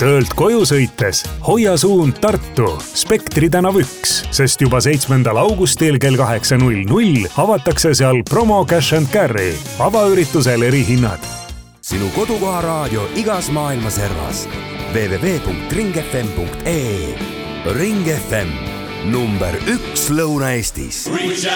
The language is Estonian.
töölt koju sõites hoia suund Tartu, Spektri tänav 1, sest juba 7. augustil kell 8.00 avatakse seal promo Cash and Carry. Avaüritusel erihinnad. Sinu kodukoha raadio igas maailma servas. www.ringfm.ee. Ring FM, number 1 Lõuna-Eestis.